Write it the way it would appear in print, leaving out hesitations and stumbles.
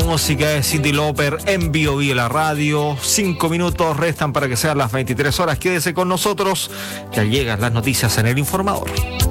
música de Cyndi Lauper en Bio la radio. 5 minutos restan para que sean las 23 horas. Quédese con nosotros, ya llegan las noticias en El Informador.